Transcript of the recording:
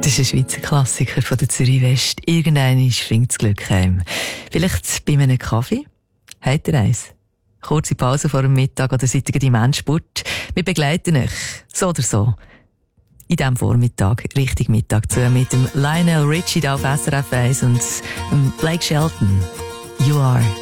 Das ist ein Schweizer Klassiker von der Zürich West. Irgendeiner springt das Glück heim. Vielleicht bei einem Kaffee? Habt ihr eins? Kurze Pause vor dem Mittag oder seid ihr im Endspurt? Wir begleiten euch, so oder so, in diesem Vormittag, richtig Mittag zu, mit dem Lionel Richie da auf SRF 1 und Blake Shelton. You are